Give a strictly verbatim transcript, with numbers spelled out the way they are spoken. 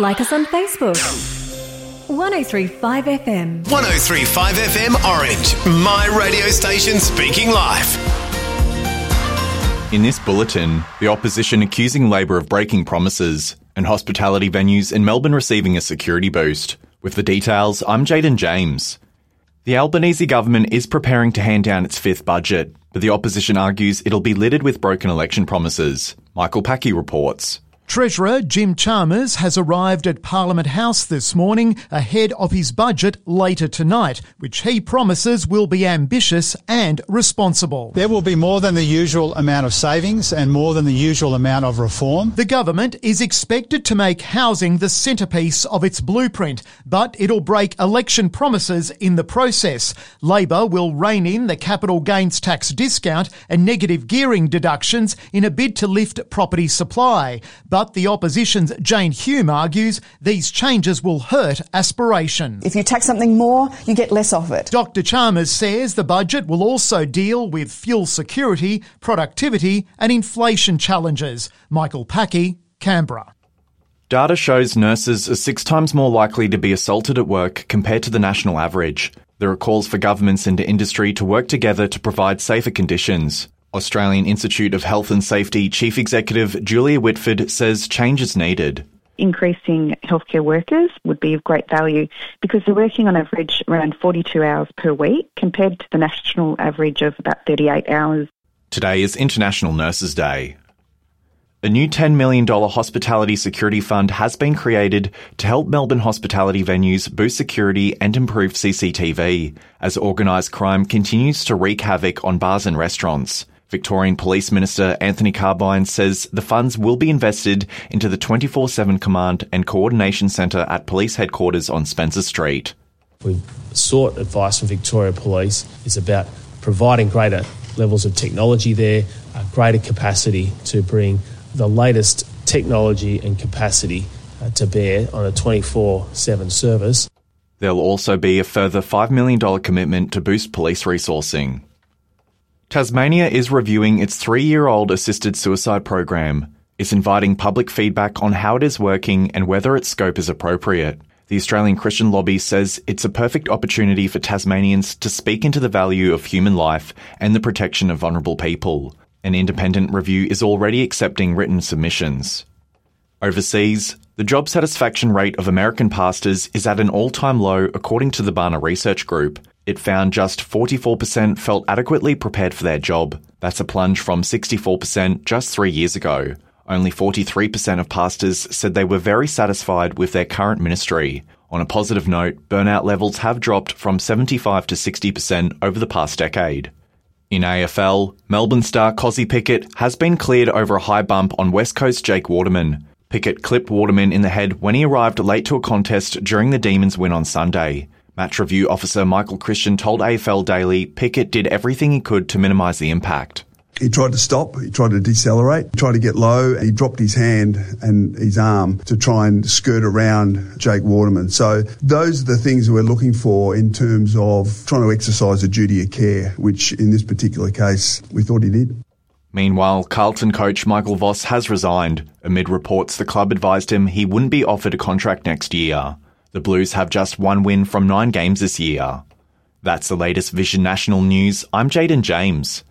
Like us on Facebook. one oh three point five F M. one oh three point five F M Orange. My radio station speaking live. In this bulletin, the opposition accusing Labor of breaking promises and hospitality venues in Melbourne receiving a security boost. With the details, I'm Jaden James. The Albanese government is preparing to hand down its fifth budget, but the opposition argues it'll be littered with broken election promises. Michael Packy reports. Treasurer Jim Chalmers has arrived at Parliament House this morning ahead of his budget later tonight, which he promises will be ambitious and responsible. There will be more than the usual amount of savings and more than the usual amount of reform. The government is expected to make housing the centrepiece of its blueprint, but it'll break election promises in the process. Labor will rein in the capital gains tax discount and negative gearing deductions in a bid to lift property supply. But But the opposition's Jane Hume argues these changes will hurt aspirations. If you tax something more, you get less of it. Doctor Chalmers says the budget will also deal with fuel security, productivity and inflation challenges. Michael Packy, Canberra. Data shows nurses are six times more likely to be assaulted at work compared to the national average. There are calls for governments and industry to work together to provide safer conditions. Australian Institute of Health and Safety Chief Executive Julia Whitford says change is needed. Increasing healthcare workers would be of great value because they're working on average around forty-two hours per week compared to the national average of about thirty-eight hours. Today is International Nurses Day. A new ten million dollars hospitality security fund has been created to help Melbourne hospitality venues boost security and improve C C T V as organised crime continues to wreak havoc on bars and restaurants. Victorian Police Minister Anthony Carbine says the funds will be invested into the twenty-four seven Command and Coordination Centre at Police Headquarters on Spencer Street. We've sought advice from Victoria Police. It's about providing greater levels of technology there, uh, greater capacity to bring the latest technology and capacity uh, to bear on a twenty-four seven service. There'll also be a further five million dollars commitment to boost police resourcing. Tasmania is reviewing its three-year-old assisted suicide program. It's inviting public feedback on how it is working and whether its scope is appropriate. The Australian Christian Lobby says it's a perfect opportunity for Tasmanians to speak into the value of human life and the protection of vulnerable people. An independent review is already accepting written submissions. Overseas, the job satisfaction rate of American pastors is at an all-time low according to the Barna Research Group. It found just forty-four percent felt adequately prepared for their job. That's a plunge from sixty-four percent just three years ago. Only forty-three percent of pastors said they were very satisfied with their current ministry. On a positive note, burnout levels have dropped from seventy-five to sixty percent over the past decade. In A F L, Melbourne star Kozzie Pickett has been cleared over a high bump on West Coast Jake Waterman. Pickett clipped Waterman in the head when he arrived late to a contest during the Demons' win on Sunday. Match review officer Michael Christian told A F L Daily Pickett did everything he could to minimise the impact. He tried to stop, he tried to decelerate, he tried to get low, he dropped his hand and his arm to try and skirt around Jake Waterman. So those are the things we're looking for in terms of trying to exercise a duty of care, which in this particular case we thought he did. Meanwhile, Carlton coach Michael Voss has resigned, amid reports the club advised him he wouldn't be offered a contract next year. The Blues have just one win from nine games this year. That's the latest Vision National News. I'm Jaden James.